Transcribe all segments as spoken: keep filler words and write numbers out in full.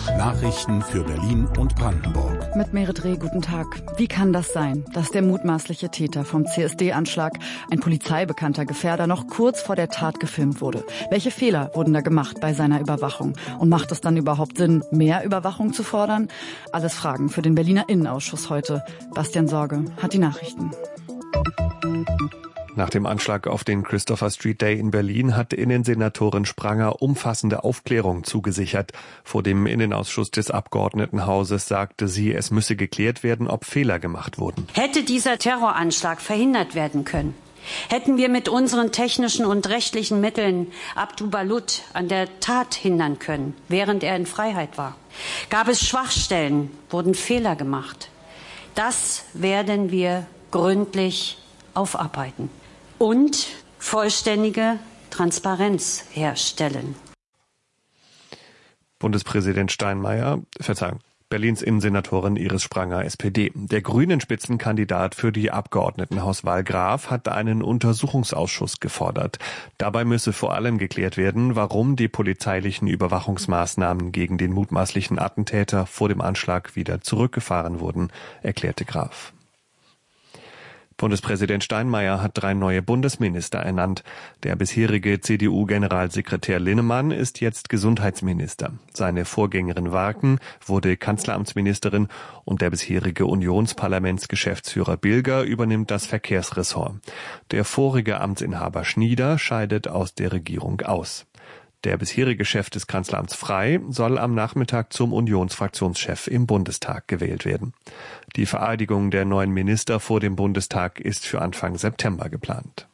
Nachrichten für Berlin und Brandenburg. Mit Merit Reh, guten Tag. Wie kann das sein, dass der mutmaßliche Täter vom C S D-Anschlag, ein polizeibekannter Gefährder, noch kurz vor der Tat gefilmt wurde? Welche Fehler wurden da gemacht bei seiner Überwachung? Und macht es dann überhaupt Sinn, mehr Überwachung zu fordern? Alles Fragen für den Berliner Innenausschuss heute. Bastian Sorge hat die Nachrichten. Nach dem Anschlag auf den Christopher Street Day in Berlin hat Innensenatorin Spranger umfassende Aufklärung zugesichert. Vor dem Innenausschuss des Abgeordnetenhauses sagte sie, es müsse geklärt werden, ob Fehler gemacht wurden. Hätte dieser Terroranschlag verhindert werden können, hätten wir mit unseren technischen und rechtlichen Mitteln Abdu Balut an der Tat hindern können, während er in Freiheit war. Gab es Schwachstellen, wurden Fehler gemacht. Das werden wir gründlich aufarbeiten und vollständige Transparenz herstellen. Bundespräsident Steinmeier, Verzeihung, Berlins Innensenatorin Iris Spranger, S P D. Der Grünen-Spitzenkandidat für die Abgeordnetenhauswahl Graf hat einen Untersuchungsausschuss gefordert. Dabei müsse vor allem geklärt werden, warum die polizeilichen Überwachungsmaßnahmen gegen den mutmaßlichen Attentäter vor dem Anschlag wieder zurückgefahren wurden, erklärte Graf. Bundespräsident Steinmeier hat drei neue Bundesminister ernannt. Der bisherige C D U-Generalsekretär Linnemann ist jetzt Gesundheitsminister. Seine Vorgängerin Warken wurde Kanzleramtsministerin und der bisherige Unionsparlamentsgeschäftsführer Bilger übernimmt das Verkehrsressort. Der vorige Amtsinhaber Schnieder scheidet aus der Regierung aus. Der bisherige Chef des Kanzleramts Frey soll am Nachmittag zum Unionsfraktionschef im Bundestag gewählt werden. Die Vereidigung der neuen Minister vor dem Bundestag ist für Anfang September geplant.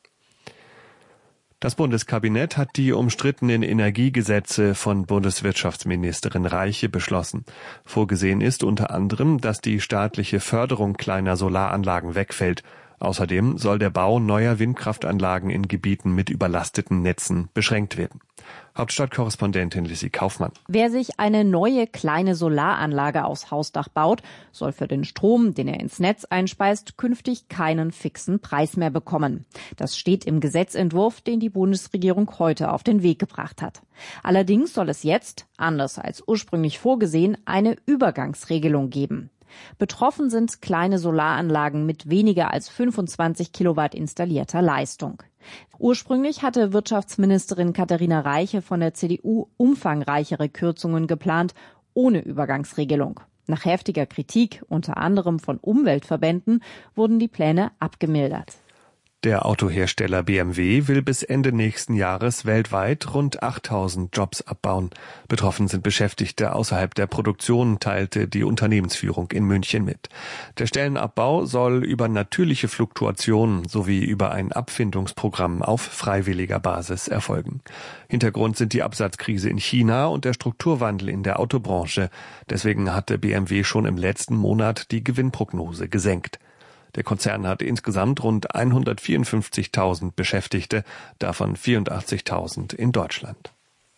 Das Bundeskabinett hat die umstrittenen Energiegesetze von Bundeswirtschaftsministerin Reiche beschlossen. Vorgesehen ist unter anderem, dass die staatliche Förderung kleiner Solaranlagen wegfällt. Außerdem soll der Bau neuer Windkraftanlagen in Gebieten mit überlasteten Netzen beschränkt werden. Hauptstadtkorrespondentin Lissy Kaufmann. Wer sich eine neue kleine Solaranlage aufs Hausdach baut, soll für den Strom, den er ins Netz einspeist, künftig keinen fixen Preis mehr bekommen. Das steht im Gesetzentwurf, den die Bundesregierung heute auf den Weg gebracht hat. Allerdings soll es jetzt, anders als ursprünglich vorgesehen, eine Übergangsregelung geben. Betroffen sind kleine Solaranlagen mit weniger als fünfundzwanzig Kilowatt installierter Leistung. Ursprünglich hatte Wirtschaftsministerin Katharina Reiche von der C D U umfangreichere Kürzungen geplant, ohne Übergangsregelung. Nach heftiger Kritik, unter anderem von Umweltverbänden, wurden die Pläne abgemildert. Der Autohersteller B M W will bis Ende nächsten Jahres weltweit rund achttausend Jobs abbauen. Betroffen sind Beschäftigte außerhalb der Produktion, teilte die Unternehmensführung in München mit. Der Stellenabbau soll über natürliche Fluktuationen sowie über ein Abfindungsprogramm auf freiwilliger Basis erfolgen. Hintergrund sind die Absatzkrise in China und der Strukturwandel in der Autobranche. Deswegen hatte B M W schon im letzten Monat die Gewinnprognose gesenkt. Der Konzern hat insgesamt rund hundertvierundfünfzigtausend Beschäftigte, davon vierundachtzigtausend in Deutschland.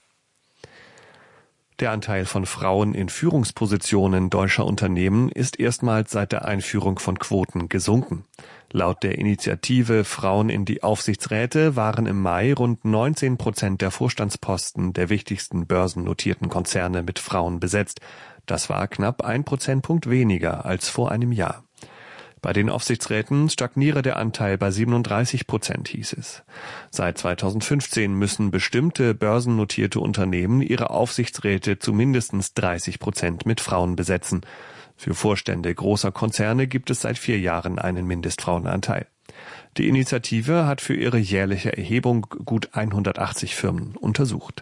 Der Anteil von Frauen in Führungspositionen deutscher Unternehmen ist erstmals seit der Einführung von Quoten gesunken. Laut der Initiative Frauen in die Aufsichtsräte waren im Mai rund neunzehn Prozent der Vorstandsposten der wichtigsten börsennotierten Konzerne mit Frauen besetzt. Das war knapp ein Prozentpunkt weniger als vor einem Jahr. Bei den Aufsichtsräten stagniere der Anteil bei siebenunddreißig Prozent, hieß es. Seit zweitausendfünfzehn müssen bestimmte börsennotierte Unternehmen ihre Aufsichtsräte zu mindestens dreißig Prozent mit Frauen besetzen. Für Vorstände großer Konzerne gibt es seit vier Jahren einen Mindestfrauenanteil. Die Initiative hat für ihre jährliche Erhebung gut hundertachtzig Firmen untersucht.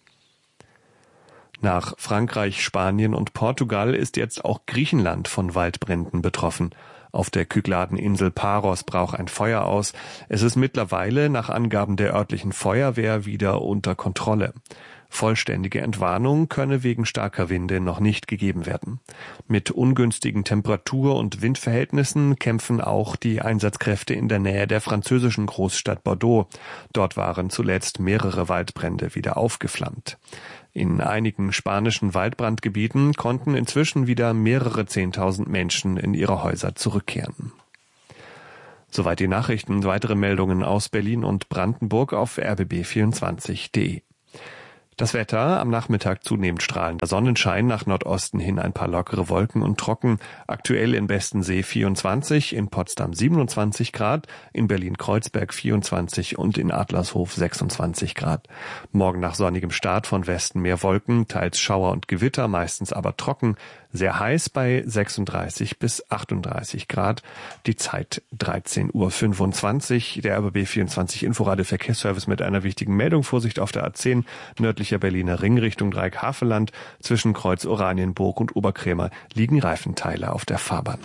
Nach Frankreich, Spanien und Portugal ist jetzt auch Griechenland von Waldbränden betroffen. Auf der Kykladeninsel Paros brach ein Feuer aus. Es ist mittlerweile nach Angaben der örtlichen Feuerwehr wieder unter Kontrolle. Vollständige Entwarnung könne wegen starker Winde noch nicht gegeben werden. Mit ungünstigen Temperatur- und Windverhältnissen kämpfen auch die Einsatzkräfte in der Nähe der französischen Großstadt Bordeaux. Dort waren zuletzt mehrere Waldbrände wieder aufgeflammt. In einigen spanischen Waldbrandgebieten konnten inzwischen wieder mehrere Zehntausend Menschen in ihre Häuser zurückkehren. Soweit die Nachrichten. Weitere Meldungen aus Berlin und Brandenburg auf r b b vierundzwanzig punkt d e. Das Wetter, am Nachmittag zunehmend strahlender Sonnenschein, nach Nordosten hin ein paar lockere Wolken und trocken. Aktuell in Bestensee vierundzwanzig, in Potsdam siebenundzwanzig Grad, in Berlin-Kreuzberg vierundzwanzig und in Adlershof sechsundzwanzig Grad. Morgen nach sonnigem Start von Westen mehr Wolken, teils Schauer und Gewitter, meistens aber trocken. Sehr heiß bei sechsunddreißig bis achtunddreißig Grad. Die Zeit dreizehn Uhr fünfundzwanzig. Der R B B vierundzwanzig Inforadio Verkehrsservice mit einer wichtigen Meldung. Vorsicht auf der A zehn, nördlicher Berliner Ring Richtung Dreieck-Havelland. Zwischen Kreuz Oranienburg und Oberkrämer liegen Reifenteile auf der Fahrbahn.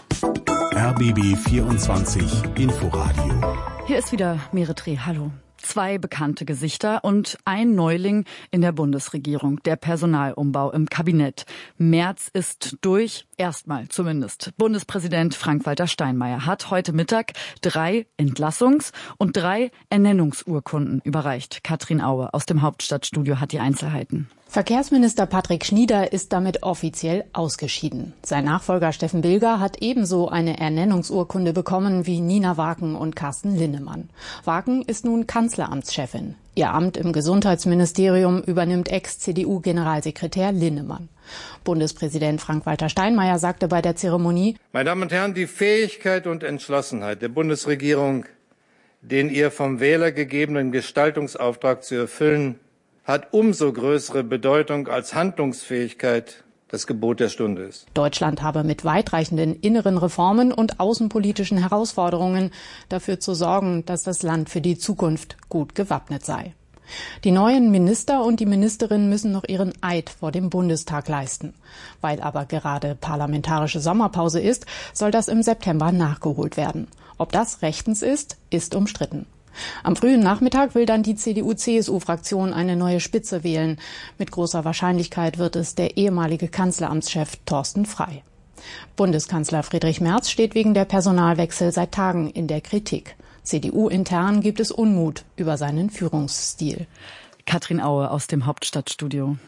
R B B vierundzwanzig Inforadio. Hier ist wieder Meretre. Hallo. Zwei bekannte Gesichter und ein Neuling in der Bundesregierung, der Personalumbau im Kabinett. März ist durch, erstmal zumindest. Bundespräsident Frank-Walter Steinmeier hat heute Mittag drei Entlassungs- und drei Ernennungsurkunden überreicht. Katrin Aue aus dem Hauptstadtstudio hat die Einzelheiten. Verkehrsminister Patrick Schnieder ist damit offiziell ausgeschieden. Sein Nachfolger Steffen Bilger hat ebenso eine Ernennungsurkunde bekommen wie Nina Waken und Carsten Linnemann. Waken ist nun Kanzleramtschefin. Ihr Amt im Gesundheitsministerium übernimmt Ex-C D U-Generalsekretär Linnemann. Bundespräsident Frank-Walter Steinmeier sagte bei der Zeremonie: Meine Damen und Herren, die Fähigkeit und Entschlossenheit der Bundesregierung, den ihr vom Wähler gegebenen Gestaltungsauftrag zu erfüllen, hat umso größere Bedeutung, als Handlungsfähigkeit das Gebot der Stunde ist. Deutschland habe mit weitreichenden inneren Reformen und außenpolitischen Herausforderungen dafür zu sorgen, dass das Land für die Zukunft gut gewappnet sei. Die neuen Minister und die Ministerinnen müssen noch ihren Eid vor dem Bundestag leisten. Weil aber gerade parlamentarische Sommerpause ist, soll das im September nachgeholt werden. Ob das rechtens ist, ist umstritten. Am frühen Nachmittag will dann die C D U-C S U-Fraktion eine neue Spitze wählen. Mit großer Wahrscheinlichkeit wird es der ehemalige Kanzleramtschef Thorsten Frey. Bundeskanzler Friedrich Merz steht wegen der Personalwechsel seit Tagen in der Kritik. C D U-intern gibt es Unmut über seinen Führungsstil. Katrin Aue aus dem Hauptstadtstudio.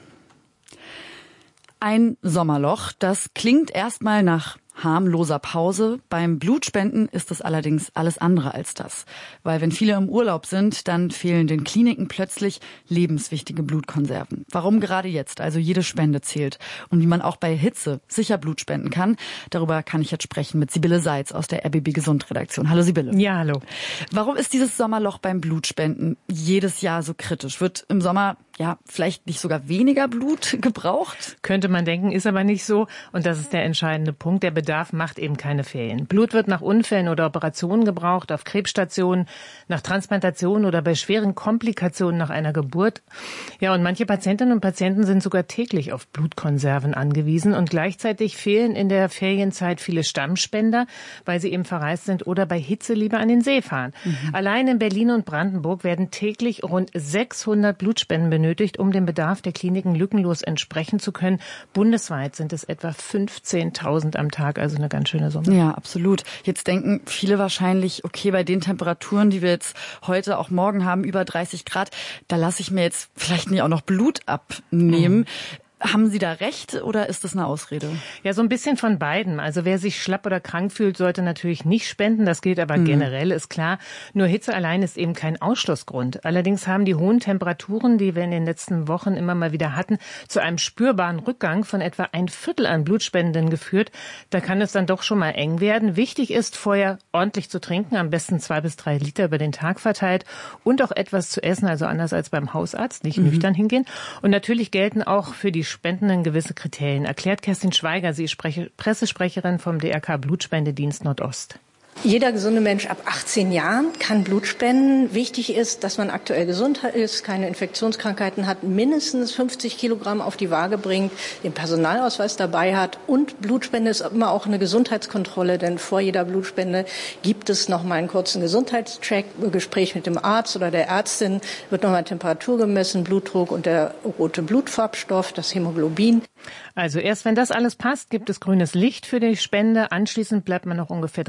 Ein Sommerloch, das klingt erstmal nach harmloser Pause. Beim Blutspenden ist es allerdings alles andere als das. Weil wenn viele im Urlaub sind, dann fehlen den Kliniken plötzlich lebenswichtige Blutkonserven. Warum gerade jetzt also jede Spende zählt und wie man auch bei Hitze sicher Blut spenden kann, darüber kann ich jetzt sprechen mit Sibylle Seitz aus der R B B Gesund Redaktion. Hallo Sibylle. Ja, hallo. Warum ist dieses Sommerloch beim Blutspenden jedes Jahr so kritisch? Wird im Sommer ja vielleicht nicht sogar weniger Blut gebraucht? Könnte man denken, ist aber nicht so. Und das ist der entscheidende Punkt. Der Bedarf macht eben keine Ferien. Blut wird nach Unfällen oder Operationen gebraucht, auf Krebsstationen, nach Transplantationen oder bei schweren Komplikationen nach einer Geburt. Ja, und manche Patientinnen und Patienten sind sogar täglich auf Blutkonserven angewiesen. Und gleichzeitig fehlen in der Ferienzeit viele Stammspender, weil sie eben verreist sind oder bei Hitze lieber an den See fahren. Mhm. Allein in Berlin und Brandenburg werden täglich rund sechshundert Blutspenden benötigt, um dem Bedarf der Kliniken lückenlos entsprechen zu können. Bundesweit sind es etwa fünfzehntausend am Tag, also eine ganz schöne Summe. Ja, absolut. Jetzt denken viele wahrscheinlich, okay, bei den Temperaturen, die wir jetzt heute, auch morgen haben, über dreißig Grad, da lasse ich mir jetzt vielleicht nicht auch noch Blut abnehmen. Mhm. Haben Sie da recht oder ist das eine Ausrede? Ja, so ein bisschen von beiden. Also wer sich schlapp oder krank fühlt, sollte natürlich nicht spenden. Das gilt aber mhm. generell, ist klar. Nur Hitze allein ist eben kein Ausschlussgrund. Allerdings haben die hohen Temperaturen, die wir in den letzten Wochen immer mal wieder hatten, zu einem spürbaren Rückgang von etwa ein Viertel an Blutspendenden geführt. Da kann es dann doch schon mal eng werden. Wichtig ist, vorher ordentlich zu trinken, am besten zwei bis drei Liter über den Tag verteilt und auch etwas zu essen, also anders als beim Hausarzt, nicht mhm. nüchtern hingehen. Und natürlich gelten auch für die Spendenden gewisse Kriterien, erklärt Kerstin Schweiger. Sie ist Sprecher, Pressesprecherin vom D R K Blutspendedienst Nordost. Jeder gesunde Mensch ab achtzehn Jahren kann Blut spenden. Wichtig ist, dass man aktuell gesund ist, keine Infektionskrankheiten hat, mindestens fünfzig Kilogramm auf die Waage bringt, den Personalausweis dabei hat. Und Blutspende ist immer auch eine Gesundheitskontrolle, denn vor jeder Blutspende gibt es noch mal einen kurzen Gesundheitscheck, Gespräch mit dem Arzt oder der Ärztin, wird noch mal Temperatur gemessen, Blutdruck und der rote Blutfarbstoff, das Hämoglobin. Also erst wenn das alles passt, gibt es grünes Licht für die Spende. Anschließend bleibt man noch ungefähr dreißig Minuten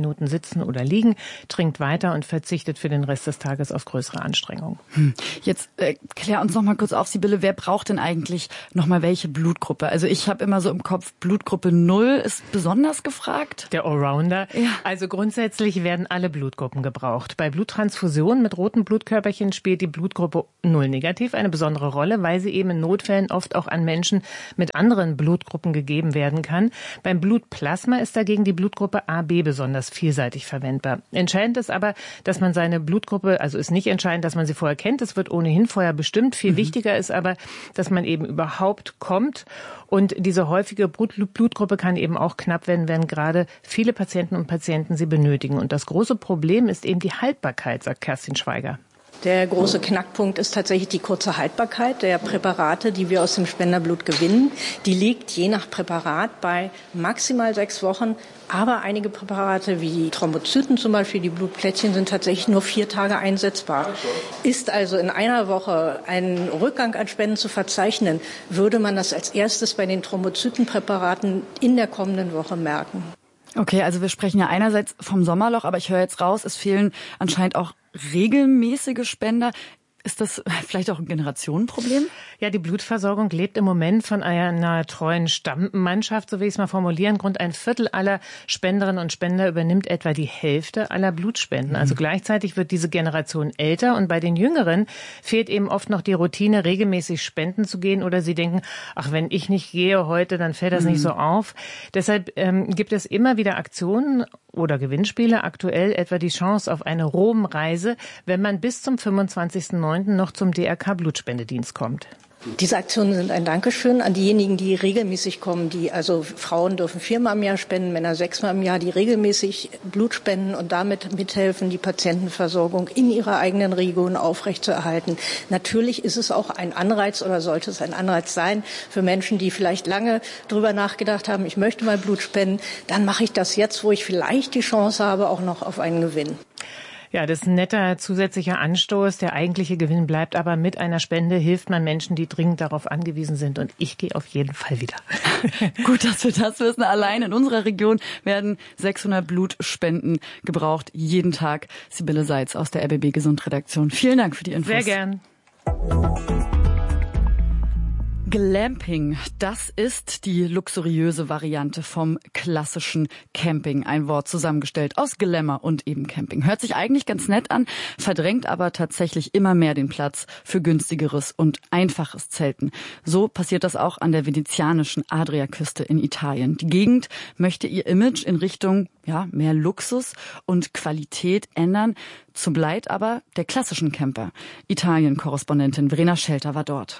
Minuten sitzen oder liegen, trinkt weiter und verzichtet für den Rest des Tages auf größere Anstrengungen. Hm. Jetzt äh, klär uns noch mal kurz auf, Sibylle, wer braucht denn eigentlich noch mal welche Blutgruppe? Also ich habe immer so im Kopf, Blutgruppe null ist besonders gefragt. Der Allrounder. Ja. Also grundsätzlich werden alle Blutgruppen gebraucht. Bei Bluttransfusionen mit roten Blutkörperchen spielt die Blutgruppe null negativ eine besondere Rolle, weil sie eben in Notfällen oft auch an Menschen mit anderen Blutgruppen gegeben werden kann. Beim Blutplasma ist dagegen die Blutgruppe A B besonders vielseitig verwendbar. Entscheidend ist aber, dass man seine Blutgruppe, also ist nicht entscheidend, dass man sie vorher kennt, es wird ohnehin vorher bestimmt. Viel mhm. wichtiger ist aber, dass man eben überhaupt kommt. Und diese häufige Blutgruppe kann eben auch knapp werden, wenn gerade viele Patienten und Patienten sie benötigen. Und das große Problem ist eben die Haltbarkeit, sagt Kerstin Schweiger. Der große Knackpunkt ist tatsächlich die kurze Haltbarkeit der Präparate, die wir aus dem Spenderblut gewinnen. Die liegt je nach Präparat bei maximal sechs Wochen. Aber einige Präparate wie die Thrombozyten zum Beispiel, die Blutplättchen, sind tatsächlich nur vier Tage einsetzbar. Ist also in einer Woche ein Rückgang an Spenden zu verzeichnen, würde man das als erstes bei den Thrombozytenpräparaten in der kommenden Woche merken. Okay, also wir sprechen ja einerseits vom Sommerloch, aber ich höre jetzt raus, es fehlen anscheinend auch regelmäßige Spender. Ist das vielleicht auch ein Generationenproblem? Ja, die Blutversorgung lebt im Moment von einer treuen Stammmannschaft, so will ich es mal formulieren. Rund ein Viertel aller Spenderinnen und Spender übernimmt etwa die Hälfte aller Blutspenden. Also mhm. gleichzeitig wird diese Generation älter und bei den Jüngeren fehlt eben oft noch die Routine, regelmäßig spenden zu gehen oder sie denken, ach, wenn ich nicht gehe heute, dann fällt das mhm. nicht so auf. Deshalb ähm, gibt es immer wieder Aktionen oder Gewinnspiele, aktuell etwa die Chance auf eine Rom-Reise, wenn man bis zum fünfundzwanzigsten neunten noch zum D R K-Blutspendedienst kommt. Diese Aktionen sind ein Dankeschön an diejenigen, die regelmäßig kommen. Die, also Frauen dürfen viermal im Jahr spenden, Männer sechsmal im Jahr, die regelmäßig Blut spenden und damit mithelfen, die Patientenversorgung in ihrer eigenen Region aufrechtzuerhalten. Natürlich ist es auch ein Anreiz oder sollte es ein Anreiz sein für Menschen, die vielleicht lange drüber nachgedacht haben, ich möchte mal Blut spenden. Dann mache ich das jetzt, wo ich vielleicht die Chance habe, auch noch auf einen Gewinn. Ja, das ist ein netter zusätzlicher Anstoß. Der eigentliche Gewinn bleibt aber, mit einer Spende hilft man Menschen, die dringend darauf angewiesen sind. Und ich gehe auf jeden Fall wieder. Gut, dass wir das wissen. Allein in unserer Region werden sechshundert Blutspenden gebraucht. Jeden Tag. Sibylle Seitz aus der R B B Gesund Redaktion. Vielen Dank für die Infos. Sehr gern. Glamping, das ist die luxuriöse Variante vom klassischen Camping. Ein Wort zusammengestellt aus Glamour und eben Camping. Hört sich eigentlich ganz nett an, verdrängt aber tatsächlich immer mehr den Platz für günstigeres und einfaches Zelten. So passiert das auch an der venezianischen Adriaküste in Italien. Die Gegend möchte ihr Image in Richtung ja, mehr Luxus und Qualität ändern. Zum Leid aber der klassischen Camper. Italien-Korrespondentin Verena Schelter war dort.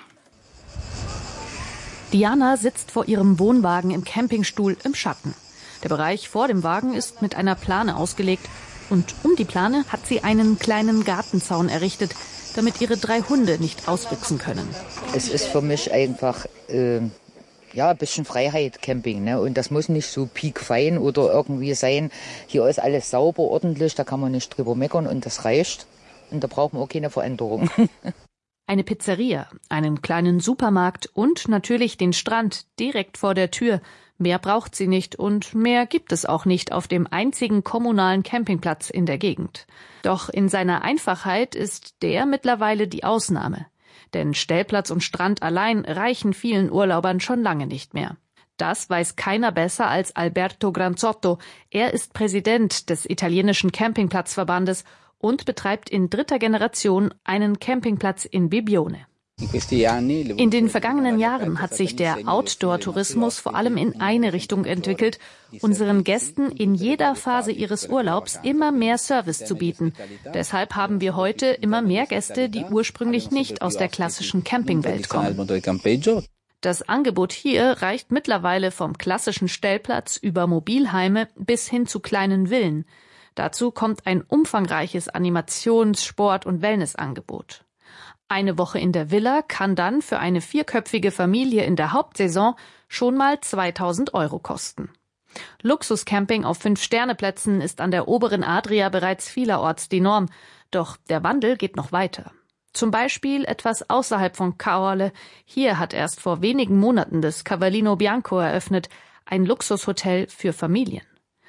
Diana sitzt vor ihrem Wohnwagen im Campingstuhl im Schatten. Der Bereich vor dem Wagen ist mit einer Plane ausgelegt und um die Plane hat sie einen kleinen Gartenzaun errichtet, damit ihre drei Hunde nicht ausbüchsen können. Es ist für mich einfach äh, ja, ein bisschen Freiheit, Camping, ne? Und das muss nicht so piekfein oder irgendwie sein. Hier ist alles sauber, ordentlich, da kann man nicht drüber meckern und das reicht. Und da brauchen wir auch keine Veränderung. Eine Pizzeria, einen kleinen Supermarkt und natürlich den Strand direkt vor der Tür. Mehr braucht sie nicht und mehr gibt es auch nicht auf dem einzigen kommunalen Campingplatz in der Gegend. Doch in seiner Einfachheit ist der mittlerweile die Ausnahme. Denn Stellplatz und Strand allein reichen vielen Urlaubern schon lange nicht mehr. Das weiß keiner besser als Alberto Granzotto. Er ist Präsident des italienischen Campingplatzverbandes und betreibt in dritter Generation einen Campingplatz in Bibione. In den vergangenen Jahren hat sich der Outdoor-Tourismus vor allem in eine Richtung entwickelt, unseren Gästen in jeder Phase ihres Urlaubs immer mehr Service zu bieten. Deshalb haben wir heute immer mehr Gäste, die ursprünglich nicht aus der klassischen Campingwelt kommen. Das Angebot hier reicht mittlerweile vom klassischen Stellplatz über Mobilheime bis hin zu kleinen Villen. Dazu kommt ein umfangreiches Animations-, Sport- und Wellnessangebot. Eine Woche in der Villa kann dann für eine vierköpfige Familie in der Hauptsaison schon mal zweitausend Euro kosten. Luxuscamping auf Fünf-Sterne-Plätzen ist an der oberen Adria bereits vielerorts die Norm. Doch der Wandel geht noch weiter. Zum Beispiel etwas außerhalb von Caorle. Hier hat erst vor wenigen Monaten das Cavallino Bianco eröffnet, ein Luxushotel für Familien.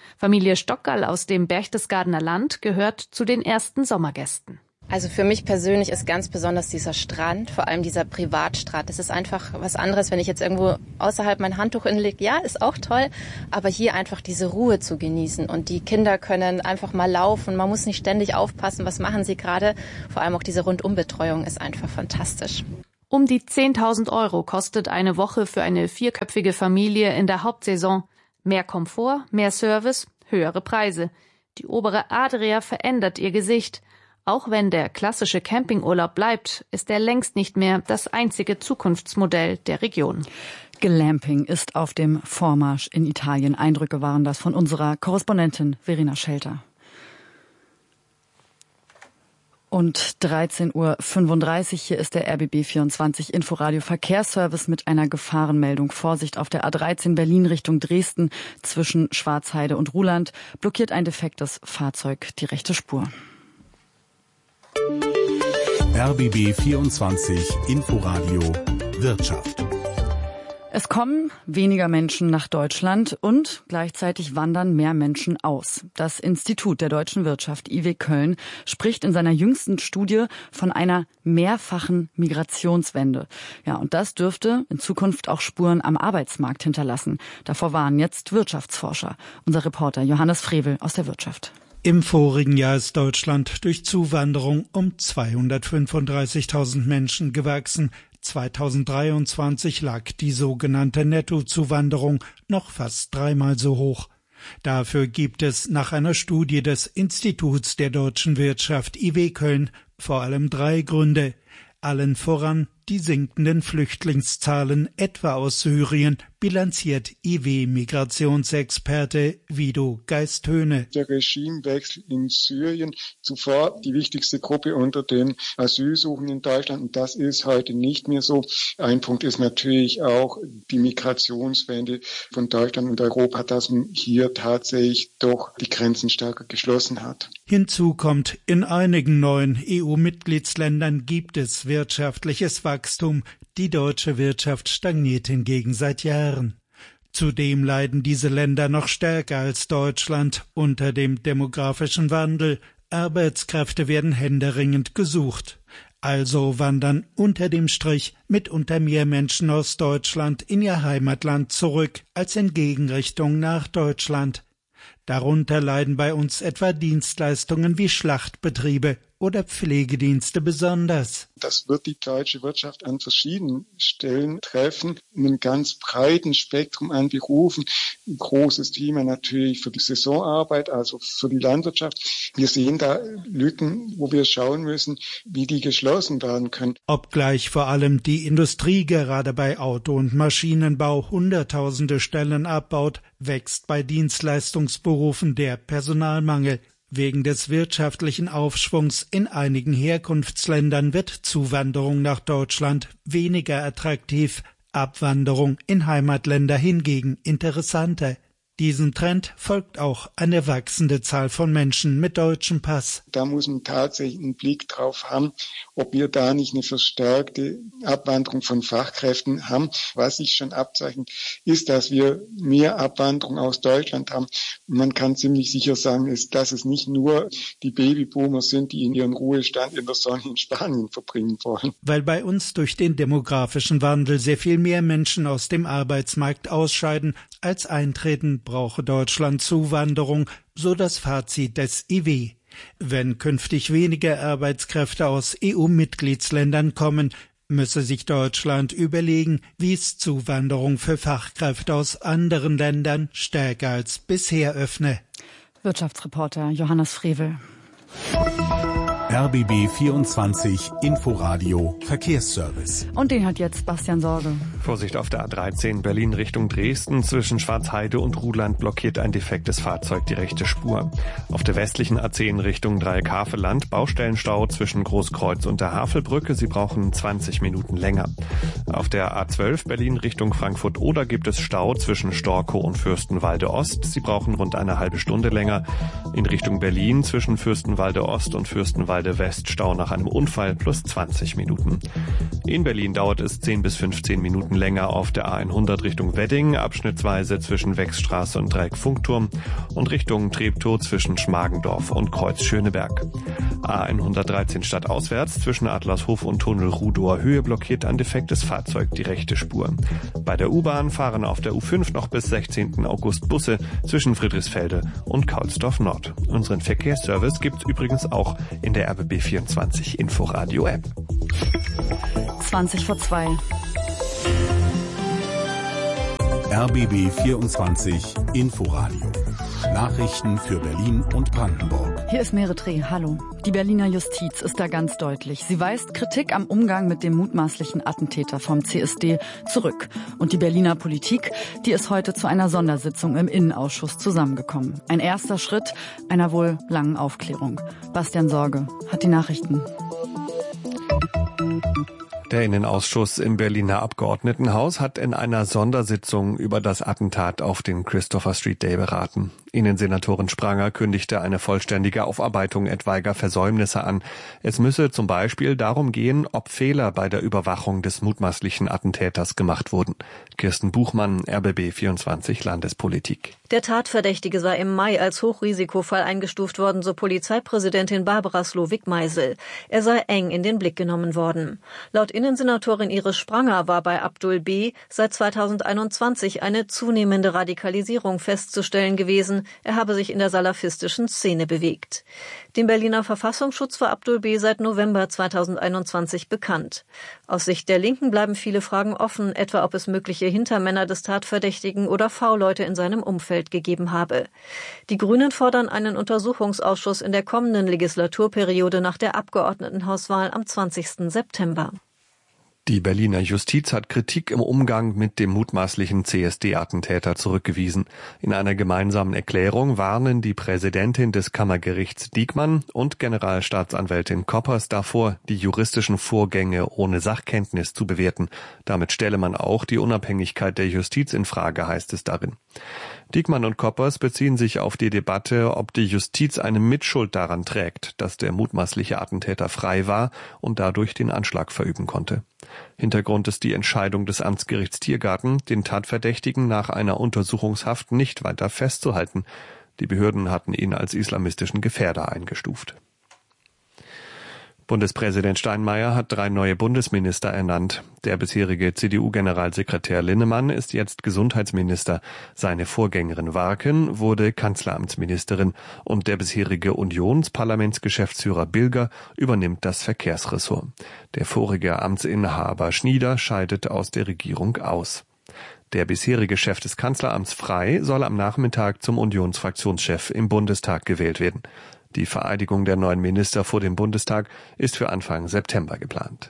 Familie Stockgall aus dem Berchtesgadener Land gehört zu den ersten Sommergästen. Also für mich persönlich ist ganz besonders dieser Strand, vor allem dieser Privatstrand. Das ist einfach was anderes, wenn ich jetzt irgendwo außerhalb mein Handtuch hinlege. Ja, ist auch toll, aber hier einfach diese Ruhe zu genießen. Und die Kinder können einfach mal laufen. Man muss nicht ständig aufpassen, was machen sie gerade. Vor allem auch diese Rundumbetreuung ist einfach fantastisch. Um die zehntausend Euro kostet eine Woche für eine vierköpfige Familie in der Hauptsaison. Mehr Komfort, mehr Service, höhere Preise. Die obere Adria verändert ihr Gesicht. Auch wenn der klassische Campingurlaub bleibt, ist er längst nicht mehr das einzige Zukunftsmodell der Region. Glamping ist auf dem Vormarsch in Italien. Eindrücke waren das von unserer Korrespondentin Verena Schelter. Und dreizehn Uhr fünfunddreißig, hier ist der R B B vierundzwanzig Inforadio Verkehrsservice mit einer Gefahrenmeldung. Vorsicht auf der A dreizehn Berlin Richtung Dresden zwischen Schwarzheide und Ruhland blockiert ein defektes Fahrzeug die rechte Spur. R B B vierundzwanzig Inforadio Wirtschaft. Es kommen weniger Menschen nach Deutschland und gleichzeitig wandern mehr Menschen aus. Das Institut der deutschen Wirtschaft I W Köln spricht in seiner jüngsten Studie von einer mehrfachen Migrationswende. Ja, und das dürfte in Zukunft auch Spuren am Arbeitsmarkt hinterlassen. Davor warnen jetzt Wirtschaftsforscher. Unser Reporter Johannes Frevel aus der Wirtschaft. Im vorigen Jahr ist Deutschland durch Zuwanderung um zweihundertfünfunddreißigtausend Menschen gewachsen. zweitausenddreiundzwanzig lag die sogenannte Nettozuwanderung noch fast dreimal so hoch. Dafür gibt es nach einer Studie des Instituts der deutschen Wirtschaft I W Köln vor allem drei Gründe. Allen voran die sinkenden Flüchtlingszahlen etwa aus Syrien, bilanziert I W-Migrationsexperte Vido Geisthöhne. Der Regimewechsel in Syrien, zuvor die wichtigste Gruppe unter den Asylsuchenden in Deutschland, und das ist heute nicht mehr so. Ein Punkt ist natürlich auch die Migrationswende von Deutschland und Europa, dass man hier tatsächlich doch die Grenzen stärker geschlossen hat. Hinzu kommt, in einigen neuen E U-Mitgliedsländern gibt es wirtschaftliches Wachstum. Die deutsche Wirtschaft stagniert hingegen seit Jahren. Zudem leiden diese Länder noch stärker als Deutschland unter dem demografischen Wandel. Arbeitskräfte werden händeringend gesucht. Also wandern unter dem Strich mitunter mehr Menschen aus Deutschland in ihr Heimatland zurück als in Gegenrichtung nach Deutschland. Darunter leiden bei uns etwa Dienstleistungen wie Schlachtbetriebe oder Pflegedienste besonders. Das wird die deutsche Wirtschaft an verschiedenen Stellen treffen, in einem ganz breiten Spektrum an Berufen. Ein großes Thema natürlich für die Saisonarbeit, also für die Landwirtschaft. Wir sehen da Lücken, wo wir schauen müssen, wie die geschlossen werden können. Obgleich vor allem die Industrie gerade bei Auto- und Maschinenbau hunderttausende Stellen abbaut, wächst bei Dienstleistungsberufen der Personalmangel. Wegen des wirtschaftlichen Aufschwungs in einigen Herkunftsländern wird Zuwanderung nach Deutschland weniger attraktiv, Abwanderung in Heimatländer hingegen interessanter. Diesem Trend folgt auch eine wachsende Zahl von Menschen mit deutschem Pass. Da muss man tatsächlich einen Blick drauf haben, ob wir da nicht eine verstärkte Abwanderung von Fachkräften haben. Was sich schon abzeichnet, ist, dass wir mehr Abwanderung aus Deutschland haben. Und man kann ziemlich sicher sagen, ist, dass es nicht nur die Babyboomer sind, die in ihren Ruhestand in der Sonne in Spanien verbringen wollen. Weil bei uns durch den demografischen Wandel sehr viel mehr Menschen aus dem Arbeitsmarkt ausscheiden, als eintreten, brauche Deutschland Zuwanderung, so das Fazit des I W. Wenn künftig weniger Arbeitskräfte aus E U-Mitgliedsländern kommen, müsse sich Deutschland überlegen, wie es Zuwanderung für Fachkräfte aus anderen Ländern stärker als bisher öffne. Wirtschaftsreporter Johannes Frevel. R B B vierundzwanzig Inforadio Verkehrsservice. Und den hat jetzt Bastian Sorge. Vorsicht auf der A dreizehn Berlin Richtung Dresden. Zwischen Schwarzheide und Ruhland blockiert ein defektes Fahrzeug die rechte Spur. Auf der westlichen A zehn Richtung Dreieck-Havelland Baustellenstau zwischen Großkreuz und der Havelbrücke. Sie brauchen zwanzig Minuten länger. Auf der A zwölf Berlin Richtung Frankfurt-Oder gibt es Stau zwischen Storkow und Fürstenwalde Ost. Sie brauchen rund eine halbe Stunde länger. In Richtung Berlin zwischen Fürstenwalde Ost und Fürstenwalde Friedrichsfelde West Stau nach einem Unfall plus zwanzig Minuten. In Berlin dauert es zehn bis fünfzehn Minuten länger auf der A hundert Richtung Wedding, abschnittsweise zwischen Wechsstraße und Dreieck-Funkturm und Richtung Treptow zwischen Schmargendorf und Kreuz-Schöneberg. A hundertdreizehn stadtauswärts zwischen Adlershof und Tunnel Rudower Höhe blockiert ein defektes Fahrzeug die rechte Spur. Bei der U-Bahn fahren auf der U fünf noch bis sechzehnten August Busse zwischen Friedrichsfelde und Kaulsdorf Nord. Unseren Verkehrsservice gibt's übrigens auch in der R B B vierundzwanzig Inforadio App. zwanzig vor zwei. R B B vierundzwanzig Inforadio. Nachrichten für Berlin und Brandenburg. Hier ist Meretreh. Hallo. Die Berliner Justiz ist da ganz deutlich. Sie weist Kritik am Umgang mit dem mutmaßlichen Attentäter vom C S D zurück. Und die Berliner Politik, die ist heute zu einer Sondersitzung im Innenausschuss zusammengekommen. Ein erster Schritt einer wohl langen Aufklärung. Bastian Sorge hat die Nachrichten. Der Innenausschuss im Berliner Abgeordnetenhaus hat in einer Sondersitzung über das Attentat auf den Christopher Street Day beraten. Innensenatorin Spranger kündigte eine vollständige Aufarbeitung etwaiger Versäumnisse an. Es müsse zum Beispiel darum gehen, ob Fehler bei der Überwachung des mutmaßlichen Attentäters gemacht wurden. Kirsten Buchmann, R B B vierundzwanzig Landespolitik. Der Tatverdächtige sei im Mai als Hochrisikofall eingestuft worden, so Polizeipräsidentin Barbara Slowik-Meisel. Er sei eng in den Blick genommen worden. Laut Innensenatorin Iris Spranger war bei Abdul B. seit zweitausendeinundzwanzig eine zunehmende Radikalisierung festzustellen gewesen. Er habe sich in der salafistischen Szene bewegt. Dem Berliner Verfassungsschutz war Abdul B. seit November zweitausendeinundzwanzig bekannt. Aus Sicht der Linken bleiben viele Fragen offen, etwa ob es mögliche Hintermänner des Tatverdächtigen oder V-Leute in seinem Umfeld gegeben habe. Die Grünen fordern einen Untersuchungsausschuss in der kommenden Legislaturperiode nach der Abgeordnetenhauswahl am zwanzigsten September. Die Berliner Justiz hat Kritik im Umgang mit dem mutmaßlichen C S D-Attentäter zurückgewiesen. In einer gemeinsamen Erklärung warnen die Präsidentin des Kammergerichts Diekmann und Generalstaatsanwältin Koppers davor, die juristischen Vorgänge ohne Sachkenntnis zu bewerten. Damit stelle man auch die Unabhängigkeit der Justiz in Frage, heißt es darin. Diekmann und Koppers beziehen sich auf die Debatte, ob die Justiz eine Mitschuld daran trägt, dass der mutmaßliche Attentäter frei war und dadurch den Anschlag verüben konnte. Hintergrund ist die Entscheidung des Amtsgerichts Tiergarten, den Tatverdächtigen nach einer Untersuchungshaft nicht weiter festzuhalten. Die Behörden hatten ihn als islamistischen Gefährder eingestuft. Bundespräsident Steinmeier hat drei neue Bundesminister ernannt. Der bisherige C D U-Generalsekretär Linnemann ist jetzt Gesundheitsminister. Seine Vorgängerin Warken wurde Kanzleramtsministerin und der bisherige Unionsparlamentsgeschäftsführer Bilger übernimmt das Verkehrsressort. Der vorige Amtsinhaber Schnieder scheidet aus der Regierung aus. Der bisherige Chef des Kanzleramts Frey soll am Nachmittag zum Unionsfraktionschef im Bundestag gewählt werden. Die Vereidigung der neuen Minister vor dem Bundestag ist für Anfang September geplant.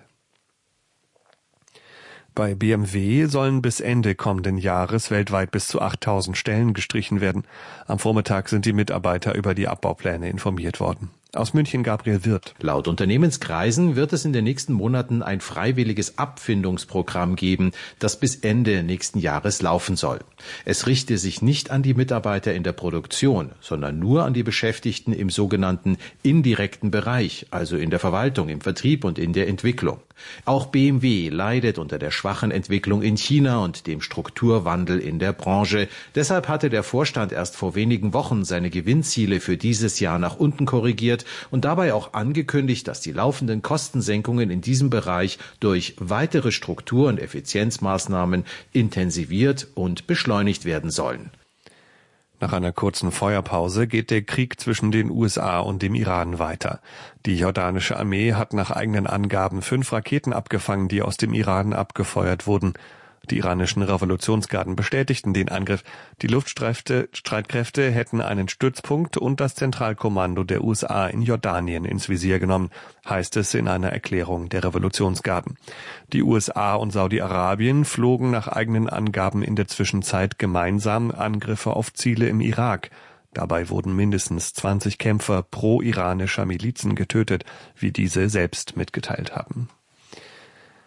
Bei B M W sollen bis Ende kommenden Jahres weltweit bis zu achttausend Stellen gestrichen werden. Am Vormittag sind die Mitarbeiter über die Abbaupläne informiert worden. Aus München Gabriel Wirth. Laut Unternehmenskreisen wird es in den nächsten Monaten ein freiwilliges Abfindungsprogramm geben, das bis Ende nächsten Jahres laufen soll. Es richte sich nicht an die Mitarbeiter in der Produktion, sondern nur an die Beschäftigten im sogenannten indirekten Bereich, also in der Verwaltung, im Vertrieb und in der Entwicklung. Auch B M W leidet unter der schwachen Entwicklung in China und dem Strukturwandel in der Branche. Deshalb hatte der Vorstand erst vor wenigen Wochen seine Gewinnziele für dieses Jahr nach unten korrigiert und dabei auch angekündigt, dass die laufenden Kostensenkungen in diesem Bereich durch weitere Struktur- und Effizienzmaßnahmen intensiviert und beschleunigt werden sollen. Nach einer kurzen Feuerpause geht der Krieg zwischen den U S A und dem Iran weiter. Die jordanische Armee hat nach eigenen Angaben fünf Raketen abgefangen, die aus dem Iran abgefeuert wurden. Die iranischen Revolutionsgarden bestätigten den Angriff. Die Luftstreitkräfte hätten einen Stützpunkt und das Zentralkommando der U S A in Jordanien ins Visier genommen, heißt es in einer Erklärung der Revolutionsgarden. Die U S A und Saudi-Arabien flogen nach eigenen Angaben in der Zwischenzeit gemeinsam Angriffe auf Ziele im Irak. Dabei wurden mindestens zwanzig Kämpfer pro-iranischer Milizen getötet, wie diese selbst mitgeteilt haben.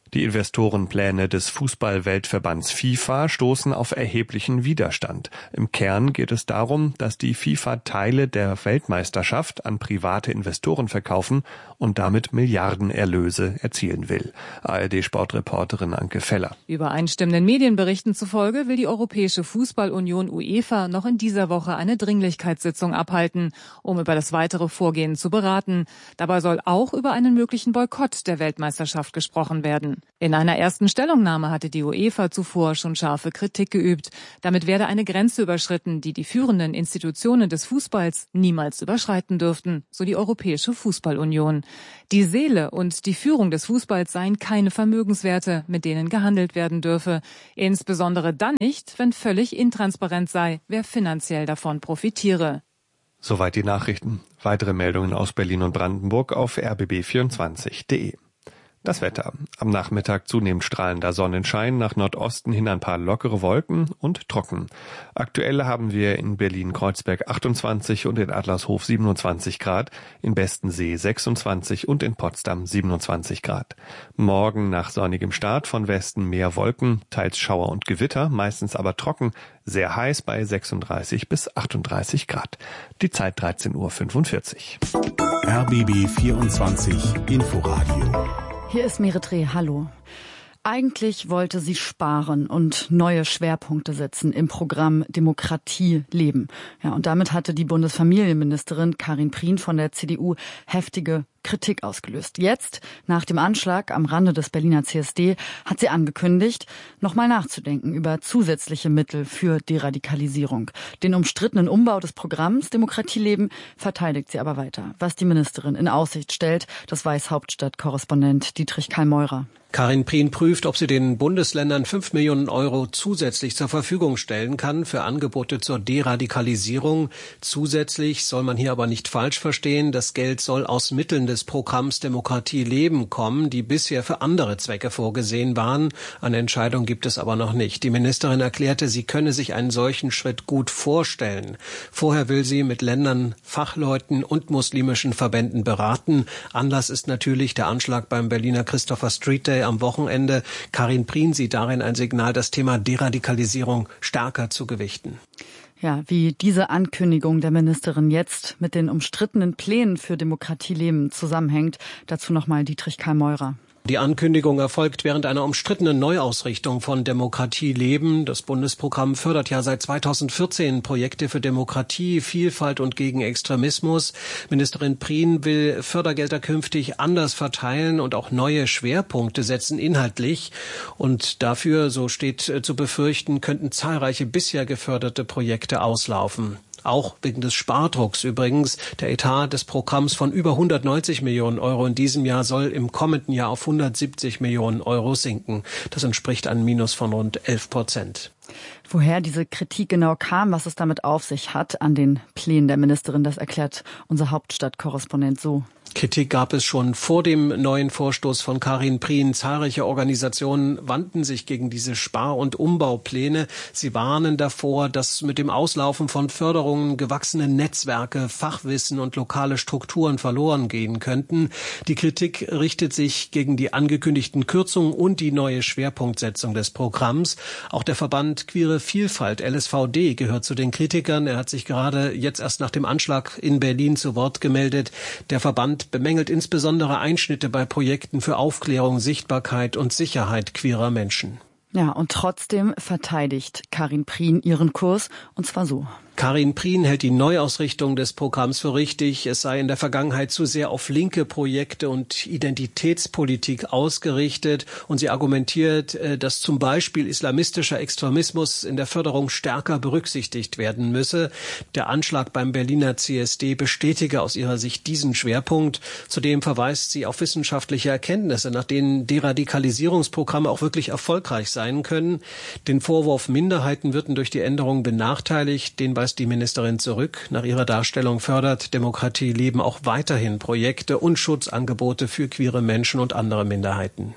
Die Investorenpläne des Fußball-Weltverbands FIFA stoßen auf erheblichen Widerstand. Im Kern geht es darum, dass die FIFA Teile der Weltmeisterschaft an private Investoren verkaufen und damit Milliardenerlöse erzielen will. A R D-Sportreporterin Anke Feller. Übereinstimmenden Medienberichten zufolge will die Europäische Fußballunion UEFA noch in dieser Woche eine Dringlichkeitssitzung abhalten, um über das weitere Vorgehen zu beraten. Dabei soll auch über einen möglichen Boykott der Weltmeisterschaft gesprochen werden. In einer ersten Stellungnahme hatte die UEFA zuvor schon scharfe Kritik geübt. Damit werde eine Grenze überschritten, die die führenden Institutionen des Fußballs niemals überschreiten dürften, so die Europäische Fußballunion. Die Seele und die Führung des Fußballs seien keine Vermögenswerte, mit denen gehandelt werden dürfe. Insbesondere dann nicht, wenn völlig intransparent sei, wer finanziell davon profitiere. Soweit die Nachrichten. Weitere Meldungen aus Berlin und Brandenburg auf r b b vierundzwanzig punkt de. Das Wetter. Am Nachmittag zunehmend strahlender Sonnenschein, nach Nordosten hin ein paar lockere Wolken und trocken. Aktuell haben wir in Berlin-Kreuzberg achtundzwanzig und in Adlershof siebenundzwanzig Grad, in Bestensee sechsundzwanzig und in Potsdam siebenundzwanzig Grad. Morgen nach sonnigem Start von Westen mehr Wolken, teils Schauer und Gewitter, meistens aber trocken, sehr heiß bei sechsunddreißig bis achtunddreißig Grad. Die Zeit dreizehn Uhr fünfundvierzig. R B B vierundzwanzig Inforadio. Hier ist Meretre, hallo. Eigentlich wollte sie sparen und neue Schwerpunkte setzen im Programm Demokratie leben. Ja, und damit hatte die Bundesfamilienministerin Karin Prien von der C D U heftige Kritik ausgelöst. Jetzt, nach dem Anschlag am Rande des Berliner C S D, hat sie angekündigt, nochmal nachzudenken über zusätzliche Mittel für Deradikalisierung. Den umstrittenen Umbau des Programms Demokratie leben verteidigt sie aber weiter. Was die Ministerin in Aussicht stellt, das weiß Hauptstadtkorrespondent Dietrich Karl-Meurer. Karin Prien prüft, ob sie den Bundesländern fünf Millionen Euro zusätzlich zur Verfügung stellen kann für Angebote zur Deradikalisierung. Zusätzlich soll man hier aber nicht falsch verstehen, das Geld soll aus Mitteln des Programms Demokratie leben kommen, die bisher für andere Zwecke vorgesehen waren. Eine Entscheidung gibt es aber noch nicht. Die Ministerin erklärte, sie könne sich einen solchen Schritt gut vorstellen. Vorher will sie mit Ländern, Fachleuten und muslimischen Verbänden beraten. Anlass ist natürlich der Anschlag beim Berliner Christopher Street Day am Wochenende. Karin Prien sieht darin ein Signal, das Thema Deradikalisierung stärker zu gewichten. Ja, wie diese Ankündigung der Ministerin jetzt mit den umstrittenen Plänen für Demokratie leben zusammenhängt, dazu nochmal Dietrich Karl-Meurer. Die Ankündigung erfolgt während einer umstrittenen Neuausrichtung von Demokratie leben. Das Bundesprogramm fördert ja seit zweitausendvierzehn Projekte für Demokratie, Vielfalt und gegen Extremismus. Ministerin Prien will Fördergelder künftig anders verteilen und auch neue Schwerpunkte setzen inhaltlich. Und dafür, so steht zu befürchten, könnten zahlreiche bisher geförderte Projekte auslaufen. Auch wegen des Spardrucks übrigens. Der Etat des Programms von über hundertneunzig Millionen Euro in diesem Jahr soll im kommenden Jahr auf hundertsiebzig Millionen Euro sinken. Das entspricht einem Minus von rund elf Prozent. Woher diese Kritik genau kam, was es damit auf sich hat an den Plänen der Ministerin, das erklärt unser Hauptstadtkorrespondent so. Kritik gab es schon vor dem neuen Vorstoß von Karin Prien. Zahlreiche Organisationen wandten sich gegen diese Spar- und Umbaupläne. Sie warnen davor, dass mit dem Auslaufen von Förderungen gewachsene Netzwerke, Fachwissen und lokale Strukturen verloren gehen könnten. Die Kritik richtet sich gegen die angekündigten Kürzungen und die neue Schwerpunktsetzung des Programms. Auch der Verband Queere Vielfalt, L S V D, gehört zu den Kritikern. Er hat sich gerade jetzt erst nach dem Anschlag in Berlin zu Wort gemeldet. Der Verband bemängelt insbesondere Einschnitte bei Projekten für Aufklärung, Sichtbarkeit und Sicherheit queerer Menschen. Ja, und trotzdem verteidigt Karin Prien ihren Kurs, und zwar so. Karin Prien hält die Neuausrichtung des Programms für richtig. Es sei in der Vergangenheit zu sehr auf linke Projekte und Identitätspolitik ausgerichtet. Und sie argumentiert, dass zum Beispiel islamistischer Extremismus in der Förderung stärker berücksichtigt werden müsse. Der Anschlag beim Berliner C S D bestätige aus ihrer Sicht diesen Schwerpunkt. Zudem verweist sie auf wissenschaftliche Erkenntnisse, nach denen Deradikalisierungsprogramme auch wirklich erfolgreich sein können. Den Vorwurf, Minderheiten würden durch die Änderung benachteiligt, den weist die Ministerin zurück. Nach ihrer Darstellung fördert Demokratie leben auch weiterhin Projekte und Schutzangebote für queere Menschen und andere Minderheiten.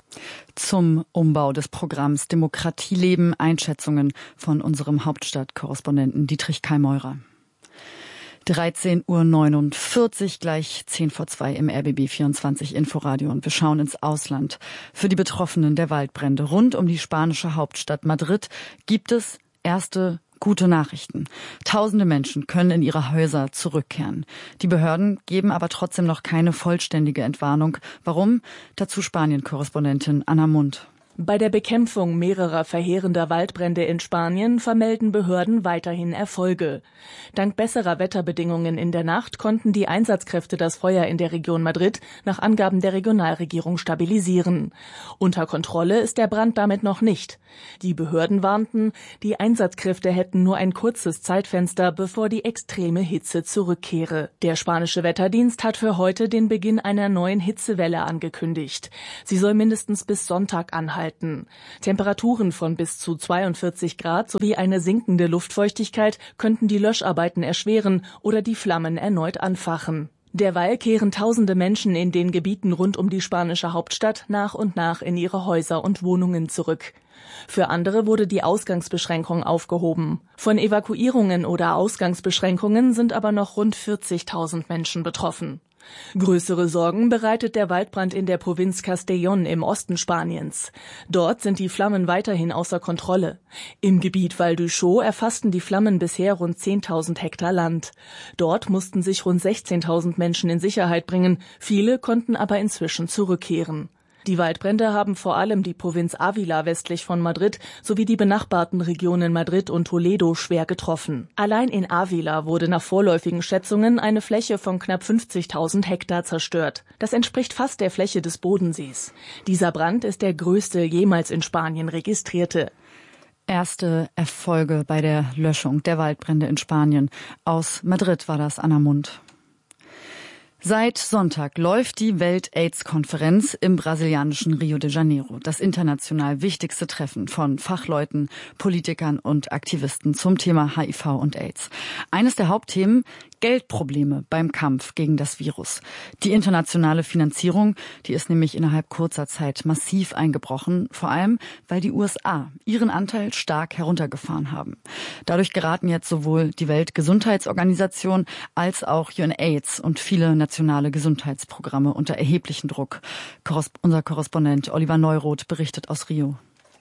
Zum Umbau des Programms Demokratie leben Einschätzungen von unserem Hauptstadtkorrespondenten Dietrich Karl-Meurer. dreizehn Uhr neunundvierzig, gleich zehn vor zwei im R B B vierundzwanzig Inforadio und wir schauen ins Ausland. Für die Betroffenen der Waldbrände rund um die spanische Hauptstadt Madrid gibt es erste gute Nachrichten. Tausende Menschen können in ihre Häuser zurückkehren. Die Behörden geben aber trotzdem noch keine vollständige Entwarnung. Warum? Dazu Spanien-Korrespondentin Anna Mund. Bei der Bekämpfung mehrerer verheerender Waldbrände in Spanien vermelden Behörden weiterhin Erfolge. Dank besserer Wetterbedingungen in der Nacht konnten die Einsatzkräfte das Feuer in der Region Madrid nach Angaben der Regionalregierung stabilisieren. Unter Kontrolle ist der Brand damit noch nicht. Die Behörden warnten, die Einsatzkräfte hätten nur ein kurzes Zeitfenster, bevor die extreme Hitze zurückkehre. Der spanische Wetterdienst hat für heute den Beginn einer neuen Hitzewelle angekündigt. Sie soll mindestens bis Sonntag anhalten. Temperaturen von bis zu zweiundvierzig Grad sowie eine sinkende Luftfeuchtigkeit könnten die Löscharbeiten erschweren oder die Flammen erneut anfachen. Derweil kehren tausende Menschen in den Gebieten rund um die spanische Hauptstadt nach und nach in ihre Häuser und Wohnungen zurück. Für andere wurde die Ausgangsbeschränkung aufgehoben. Von Evakuierungen oder Ausgangsbeschränkungen sind aber noch rund vierzigtausend Menschen betroffen. Größere Sorgen bereitet der Waldbrand in der Provinz Castellón im Osten Spaniens. Dort sind die Flammen weiterhin außer Kontrolle. Im Gebiet Val d'Uixó erfassten die Flammen bisher rund zehntausend Hektar Land. Dort mussten sich rund sechzehntausend Menschen in Sicherheit bringen. Viele konnten aber inzwischen zurückkehren. Die Waldbrände haben vor allem die Provinz Ávila westlich von Madrid sowie die benachbarten Regionen Madrid und Toledo schwer getroffen. Allein in Ávila wurde nach vorläufigen Schätzungen eine Fläche von knapp fünfzigtausend Hektar zerstört. Das entspricht fast der Fläche des Bodensees. Dieser Brand ist der größte jemals in Spanien registrierte. Erste Erfolge bei der Löschung der Waldbrände in Spanien. Aus Madrid war das Anna Mund. Seit Sonntag läuft die Welt-AIDS-Konferenz im brasilianischen Rio de Janeiro. Das international wichtigste Treffen von Fachleuten, Politikern und Aktivisten zum Thema H I V und AIDS. Eines der Hauptthemen: Geldprobleme beim Kampf gegen das Virus. Die internationale Finanzierung, die ist nämlich innerhalb kurzer Zeit massiv eingebrochen, vor allem weil die U S A ihren Anteil stark heruntergefahren haben. Dadurch geraten jetzt sowohl die Weltgesundheitsorganisation als auch UNAIDS und viele nationale Gesundheitsprogramme unter erheblichen Druck. Korres- unser Korrespondent Oliver Neuroth berichtet aus Rio.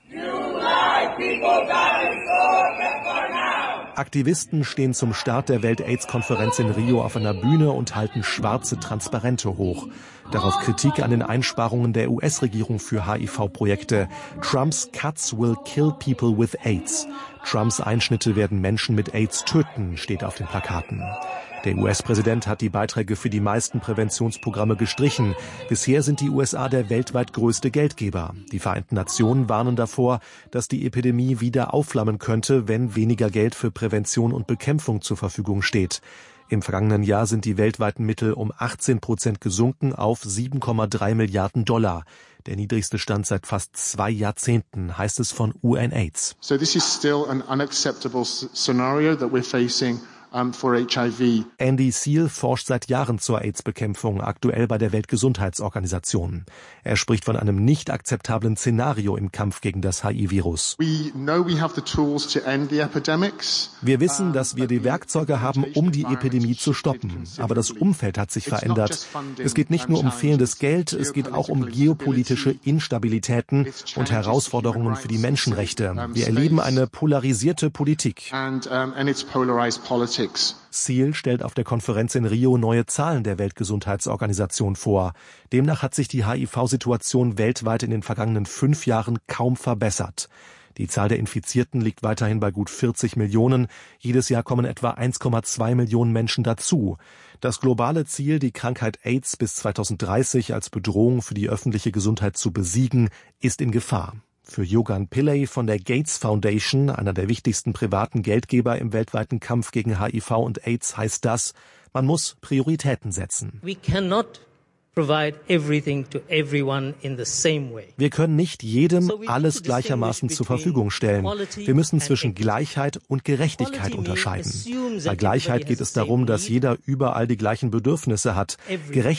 Aktivisten stehen zum Start der Welt-AIDS-Konferenz in Rio auf einer Bühne und halten schwarze Transparente hoch. Darauf Kritik an den Einsparungen der U S-Regierung für H I V-Projekte. Trumps Cuts will kill people with AIDS. Trumps Einschnitte werden Menschen mit AIDS töten, steht auf den Plakaten. Der U S-Präsident hat die Beiträge für die meisten Präventionsprogramme gestrichen. Bisher sind die U S A der weltweit größte Geldgeber. Die Vereinten Nationen warnen davor, dass die Epidemie wieder aufflammen könnte, wenn weniger Geld für Prävention und Bekämpfung zur Verfügung steht. Im vergangenen Jahr sind die weltweiten Mittel um achtzehn Prozent gesunken auf sieben Komma drei Milliarden Dollar. Der niedrigste Stand seit fast zwei Jahrzehnten, heißt es von UNAIDS. So this is still an unacceptable scenario that we're facing. Um, for H I V. Andy Seal forscht seit Jahren zur AIDS-Bekämpfung, aktuell bei der Weltgesundheitsorganisation. Er spricht von einem nicht akzeptablen Szenario im Kampf gegen das H I V-Virus. We know we have the tools to end the epidemics. Wir wissen, dass wir die Werkzeuge haben, um die Epidemie zu stoppen. Aber das Umfeld hat sich verändert. Es geht nicht nur um fehlendes Geld, es geht auch um geopolitische Instabilitäten und Herausforderungen für die Menschenrechte. Wir erleben eine polarisierte Politik. And, um, and it's polarized politics. Seal stellt auf der Konferenz in Rio neue Zahlen der Weltgesundheitsorganisation vor. Demnach hat sich die H I V-Situation weltweit in den vergangenen fünf Jahren kaum verbessert. Die Zahl der Infizierten liegt weiterhin bei gut vierzig Millionen. Jedes Jahr kommen etwa eins Komma zwei Millionen Menschen dazu. Das globale Ziel, die Krankheit AIDS bis zweitausenddreißig als Bedrohung für die öffentliche Gesundheit zu besiegen, ist in Gefahr. Für Yogan Pillay von der Gates Foundation, einer der wichtigsten privaten Geldgeber im weltweiten Kampf gegen H I V und AIDS, heißt das, man muss Prioritäten setzen. We cannot provide everything to everyone in the same way. Wir können nicht jedem alles gleichermaßen zur Verfügung stellen. Wir müssen zwischen Gleichheit und Gerechtigkeit unterscheiden. Bei Gleichheit geht es darum, dass jeder überall die gleichen Bedürfnisse hat.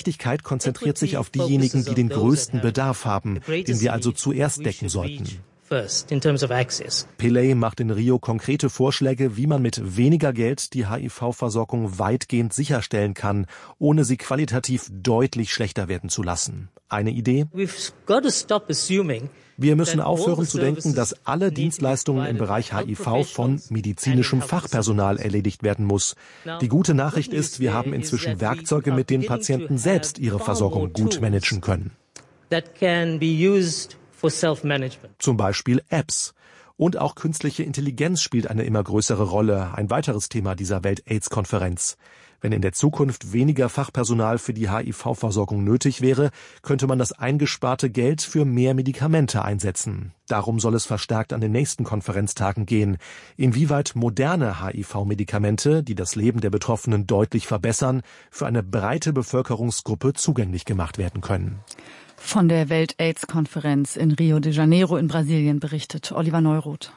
Gerechtigkeit konzentriert sich auf diejenigen, die den größten Bedarf haben, den wir also zuerst decken sollten. first in terms of access. Pillay macht in Rio konkrete Vorschläge, wie man mit weniger Geld die H I V-Versorgung weitgehend sicherstellen kann, ohne sie qualitativ deutlich schlechter werden zu lassen. Eine Idee? We've got to stop assuming Wir müssen aufhören zu denken, dass alle Dienstleistungen im Bereich H I V von medizinischem Fachpersonal erledigt werden muss. Die gute Nachricht ist, wir haben inzwischen Werkzeuge, mit denen Patienten selbst ihre Versorgung gut managen können. That can be used for self-management. Zum Beispiel Apps. Und auch künstliche Intelligenz spielt eine immer größere Rolle, ein weiteres Thema dieser Welt-AIDS-Konferenz. Wenn in der Zukunft weniger Fachpersonal für die H I V-Versorgung nötig wäre, könnte man das eingesparte Geld für mehr Medikamente einsetzen. Darum soll es verstärkt an den nächsten Konferenztagen gehen. Inwieweit moderne H I V-Medikamente, die das Leben der Betroffenen deutlich verbessern, für eine breite Bevölkerungsgruppe zugänglich gemacht werden können. Von der Welt-AIDS-Konferenz in Rio de Janeiro in Brasilien berichtet Oliver Neuroth.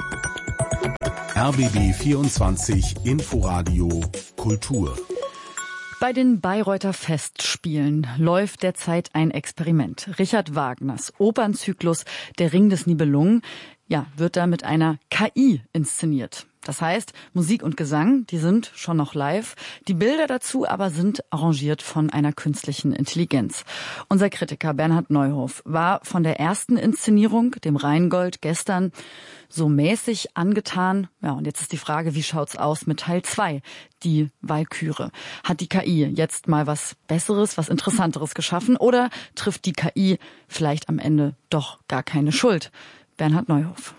R B B vierundzwanzig Inforadio Kultur. Bei den Bayreuther Festspielen läuft derzeit ein Experiment. Richard Wagners Opernzyklus Der Ring des Nibelungen, ja, wird da mit einer K I inszeniert. Das heißt, Musik und Gesang, die sind schon noch live. Die Bilder dazu aber sind arrangiert von einer künstlichen Intelligenz. Unser Kritiker Bernhard Neuhoff war von der ersten Inszenierung, dem Rheingold, gestern so mäßig angetan. Ja, und jetzt ist die Frage, wie schaut's aus mit Teil zwei, die Walküre? Hat die K I jetzt mal was Besseres, was Interessanteres geschaffen oder trifft die K I vielleicht am Ende doch gar keine Schuld? Bernhard Neuhoff.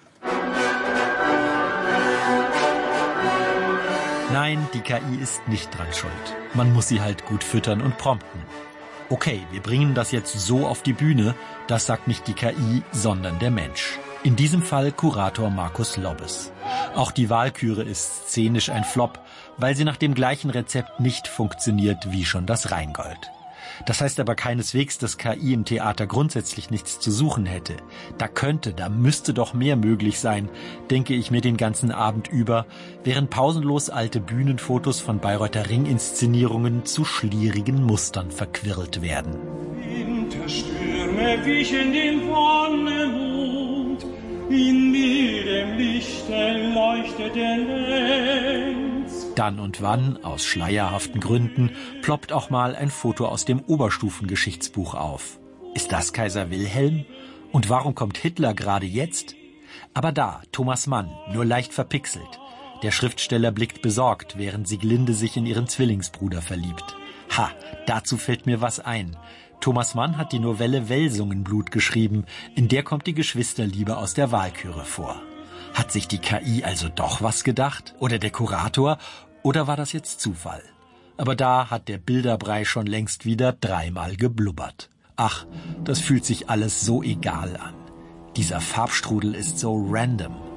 Nein, die K I ist nicht dran schuld. Man muss sie halt gut füttern und prompten. Okay, wir bringen das jetzt so auf die Bühne, das sagt nicht die K I, sondern der Mensch. In diesem Fall Kurator Markus Lobbes. Auch die Walküre ist szenisch ein Flop, weil sie nach dem gleichen Rezept nicht funktioniert wie schon das Rheingold. Das heißt aber keineswegs, dass K I im Theater grundsätzlich nichts zu suchen hätte. Da könnte, da müsste doch mehr möglich sein, denke ich mir den ganzen Abend über, während pausenlos alte Bühnenfotos von Bayreuther Ring-Inszenierungen zu schlierigen Mustern verquirlt werden. Winterstürme wichen dem Wonnemond, in mildem Lichte leuchtet der Lenz. Dann und wann, aus schleierhaften Gründen, ploppt auch mal ein Foto aus dem Oberstufengeschichtsbuch auf. Ist das Kaiser Wilhelm? Und warum kommt Hitler gerade jetzt? Aber da, Thomas Mann, nur leicht verpixelt. Der Schriftsteller blickt besorgt, während Sieglinde sich in ihren Zwillingsbruder verliebt. Ha, dazu fällt mir was ein. Thomas Mann hat die Novelle Welsungenblut geschrieben, in der kommt die Geschwisterliebe aus der Walküre vor. Hat sich die K I also doch was gedacht? Oder der Kurator? Oder war das jetzt Zufall? Aber da hat der Bilderbrei schon längst wieder dreimal geblubbert. Ach, das fühlt sich alles so egal an. Dieser Farbstrudel ist so random.